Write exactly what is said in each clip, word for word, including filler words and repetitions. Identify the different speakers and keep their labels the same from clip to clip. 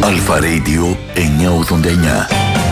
Speaker 1: Αλφα Radio εννιακόσια ογδόντα εννιά.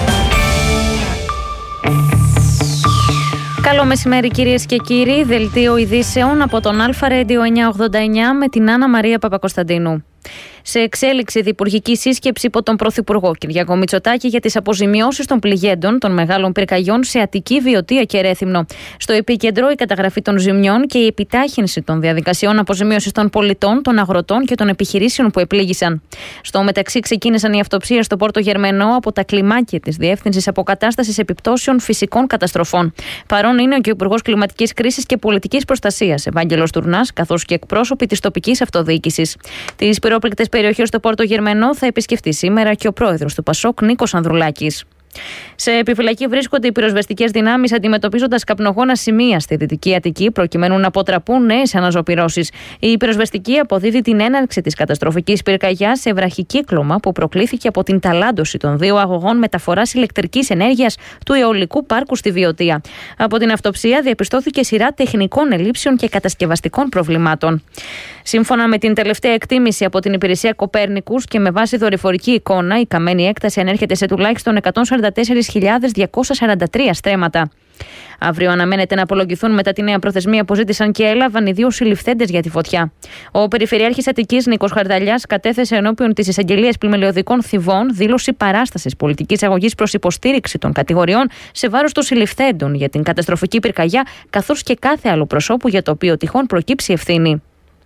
Speaker 2: Καλό μεσημέρι κυρίες και κύριοι, δελτίο ειδήσεων από τον Αλφα Radio εννιακόσια ογδόντα εννιά με την Άννα Μαρία Παπακοσταντίνου. Σε εξέλιξη διυπουργική σύσκεψη υπό τον Πρωθυπουργό Κυριάκο Μητσοτάκη για τις αποζημιώσεις των πληγέντων των μεγάλων πυρκαγιών σε Αττική, Βιωτία και Ρέθυμνο. Στο επίκεντρο η καταγραφή των ζημιών και η επιτάχυνση των διαδικασιών αποζημίωσης των πολιτών, των αγροτών και των επιχειρήσεων που επλήγησαν. Στο μεταξύ, ξεκίνησαν οι αυτοψίες στο Πόρτο Γερμενό από τα κλιμάκια της Διεύθυνσης Αποκατάστασης Επιπτώσεων Φυσικών Καταστροφών. Παρόν είναι και ο Υπουργός Κλιματικής Κρίσης και Πολιτικής Προστασίας, Ευάγγελος Τουρνάς, καθώς και εκπρόσωποι της τοπικής αυτοδιοίκησης. Τις πυρόπληκτες περιοχές στο Πόρτο Γερμενό θα επισκεφτεί σήμερα και ο πρόεδρος του Πασόκ, Νίκος Ανδρουλάκης. Σε επιφυλακή βρίσκονται οι πυροσβεστικές δυνάμεις αντιμετωπίζοντας καπνογόνα σημεία στη Δυτική Αττική, προκειμένου να αποτραπούν νέες αναζωπυρώσεις. Η πυροσβεστική αποδίδει την έναρξη της καταστροφικής πυρκαγιάς σε βραχικύκλωμα που προκλήθηκε από την ταλάντωση των δύο αγωγών μεταφοράς ηλεκτρικής ενέργειας του αιωλικού πάρκου στη Βιωτία. Από την αυτοψία διαπιστώθηκε σειρά τεχνικών ελλείψεων και κατασκευαστικών προβλημάτων. Σύμφωνα με την τελευταία εκτίμηση από την υπηρεσία Κοπέρνικους και με βάση δορυφορική εικόνα, η καμένη έκταση ανέρχεται σε τουλάχιστον εκατόν σαράντα τέσσερις χιλιάδες διακόσια σαράντα τρία στρέμματα. Αύριο αναμένεται να απολογηθούν μετά τη νέα προθεσμία που ζήτησαν και έλαβαν οι δύο συλληφθέντες για τη φωτιά. Ο Περιφερειάρχης Αττικής Νίκος Χαρδαλιάς κατέθεσε ενώπιον της εισαγγελίας πλημελαιωδικών θυβών δήλωση παράστασης πολιτικής αγωγής προς υποστήριξη των κατηγοριών σε βάρος των συλληφθέντων για την καταστροφική πυρκαγιά, καθώς και κάθε άλλο προσώπου για το οποίο τυχόν προκύψει ευθύνη.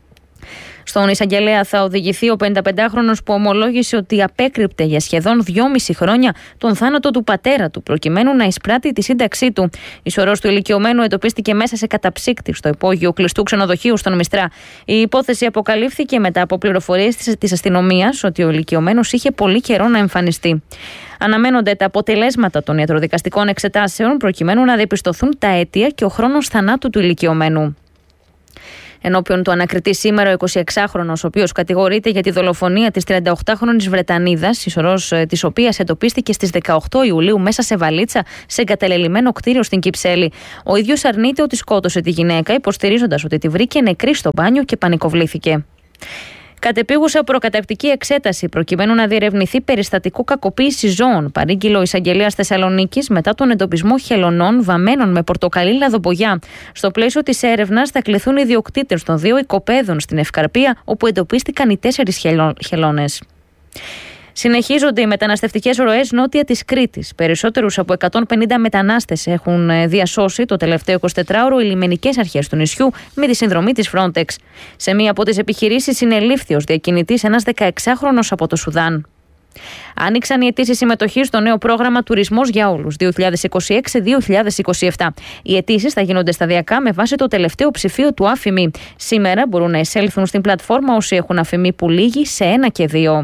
Speaker 2: Στον εισαγγελέα θα οδηγηθεί ο πενηνταπεντάχρονος που ομολόγησε ότι απέκρυπτε για σχεδόν δυόμιση χρόνια τον θάνατο του πατέρα του, προκειμένου να εισπράττει τη σύνταξή του. Η σωρός του ηλικιωμένου εντοπίστηκε μέσα σε καταψύκτη στο υπόγειο κλειστού ξενοδοχείου στον Μιστρά. Η υπόθεση αποκαλύφθηκε μετά από πληροφορίες της αστυνομίας ότι ο ηλικιωμένος είχε πολύ καιρό να εμφανιστεί. Αναμένονται τα αποτελέσματα των ιατροδικαστικών εξετάσεων, προκειμένου να διαπιστωθούν τα αίτια και ο χρόνος θανάτου του ηλικιωμένου. Ενώπιον του ανακριτή σήμερα ο εικοσιεξάχρονος, ο οποίος κατηγορείται για τη δολοφονία της τριανταοκτάχρονης Βρετανίδας, η σωρός της οποίας εντοπίστηκε στις δεκαοκτώ Ιουλίου μέσα σε βαλίτσα σε εγκαταλελειμμένο κτίριο στην Κυψέλη. Ο ίδιος αρνείται ότι σκότωσε τη γυναίκα, υποστηρίζοντας ότι τη βρήκε νεκρή στο μπάνιο και πανικοβλήθηκε. Κατεπίγουσα προκαταρκτική εξέταση προκειμένου να διερευνηθεί περιστατικό κακοποίηση ζώων, παρήγγειλε ο εισαγγελέας Θεσσαλονίκης μετά τον εντοπισμό χελωνών βαμμένων με πορτοκαλί λαδομπογιά. Στο πλαίσιο της έρευνας θα κληθούν οι ιδιοκτήτες των δύο οικοπαίδων στην Ευκαρπία, όπου εντοπίστηκαν οι τέσσερις χελώνες. Συνεχίζονται οι μεταναστευτικές ροές νότια της Κρήτης. Περισσότερους από εκατόν πενήντα μετανάστες έχουν διασώσει το τελευταίο εικοσιτετράωρο οι λιμενικές αρχές του νησιού με τη συνδρομή της Frontex. Σε μία από τις επιχειρήσεις συνελήφθη ως διακινητής ένας δεκαεξάχρονος από το Σουδάν. Άνοιξαν οι αιτήσεις συμμετοχής στο νέο πρόγραμμα Τουρισμός για Όλους δύο χιλιάδες είκοσι έξι δύο χιλιάδες είκοσι επτά. Οι αιτήσεις θα γίνονται σταδιακά με βάση το τελευταίο ψηφίο του ΑΦΙΜΗ. Σήμερα μπορούν να εισέλθουν στην πλατφόρμα όσοι έχουν ΑΦΙΜΗ που λύγει σε ένα και δύο.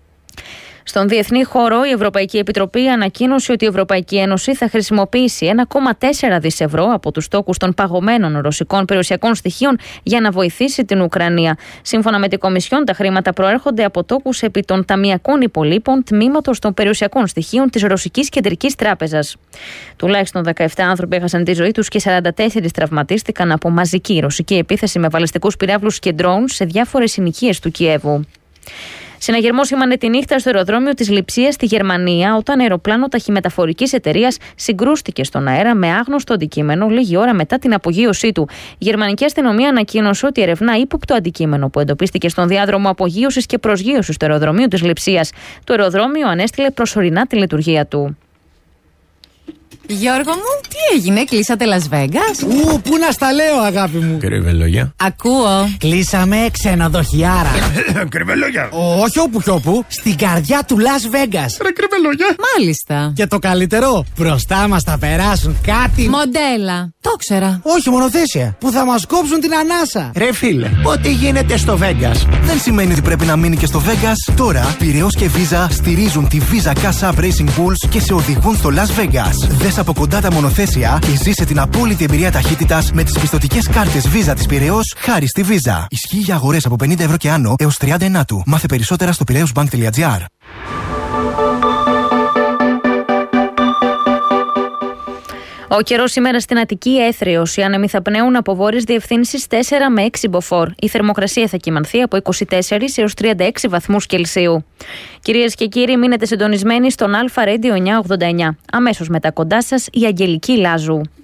Speaker 2: Στον διεθνή χώρο, η Ευρωπαϊκή Επιτροπή ανακοίνωσε ότι η Ευρωπαϊκή Ένωση θα χρησιμοποιήσει ένα κόμμα τέσσερα δισεκατομμύρια ευρώ από τους στόκους των παγωμένων ρωσικών περιουσιακών στοιχείων για να βοηθήσει την Ουκρανία. Σύμφωνα με την Κομισιόν, τα χρήματα προέρχονται από τόκους επί των ταμιακών υπολείπων τμήματος των περιουσιακών στοιχείων της Ρωσικής Κεντρικής Τράπεζας. Τουλάχιστον δεκαεπτά άνθρωποι έχασαν τη ζωή τους και σαράντα τέσσερις τραυματίστηκαν από μαζική ρωσική επίθεση με βαλιστικούς πυράβλους και ντρόουν σε διάφορες συνοικίες του Κιέβου. Συναγερμός σήμανε τη νύχτα στο αεροδρόμιο της Λειψίας στη Γερμανία, όταν αεροπλάνο ταχυμεταφορικής εταιρείας συγκρούστηκε στον αέρα με άγνωστο αντικείμενο λίγη ώρα μετά την απογείωσή του. Η γερμανική αστυνομία ανακοίνωσε ότι ερευνά ύποπτο αντικείμενο που εντοπίστηκε στον διάδρομο απογείωσης και προσγείωσης του αεροδρομίου της Λειψίας. Το αεροδρόμιο ανέστειλε προσωρινά τη λειτουργία του.
Speaker 3: Γιώργο μου, τι έγινε, κλείσατε Las Vegas?
Speaker 4: Ου, πού να στα λέω, αγάπη μου.
Speaker 5: Κρυβελόγια.
Speaker 3: Ακούω.
Speaker 4: Κλείσαμε ξενοδοχιάρα.
Speaker 5: Κρυβελόγια.
Speaker 4: Όχι όπου κι όπου, στην καρδιά του Las Vegas.
Speaker 5: Ρε κρυβελόγια.
Speaker 3: Μάλιστα.
Speaker 4: Και το καλύτερο, μπροστά μας θα περάσουν κάτι.
Speaker 3: Μοντέλα. Το ξέρα.
Speaker 4: Όχι, μονοθέσια. Που θα μας κόψουν την ανάσα.
Speaker 5: Ρε φίλε, ό,τι γίνεται στο Vegas
Speaker 6: δεν σημαίνει ότι πρέπει να μείνει και στο Vegas. Τώρα, Πειραιώς και Visa στηρίζουν τη Visa Cash App Racing Bulls και σε οδηγούν στο Las Vegas. Δες από κοντά τα μονοθέσια και ζήσε την απόλυτη εμπειρία ταχύτητας με τις πιστωτικές κάρτες Visa της Πειραιώς χάρη στη Visa. Ισχύει για αγορές από πενήντα ευρώ και άνω έως τριάντα ενάτου. Μάθε περισσότερα στο πειραιώσμπανκ τελεία τζι άρ.
Speaker 2: Ο καιρός σήμερα στην Αττική έθριος. Οι άνεμοι θα πνέουν από βόρειες διευθύνσεις τέσσερα με έξι μποφόρ. Η θερμοκρασία θα κυμανθεί από είκοσι τέσσερα έως τριάντα έξι βαθμούς Κελσίου. Κυρίες και κύριοι, μείνετε συντονισμένοι στον Αλφα Radio εννιακόσια ογδόντα εννιά. Αμέσως μετά κοντά σας η Αγγελική Λάζου.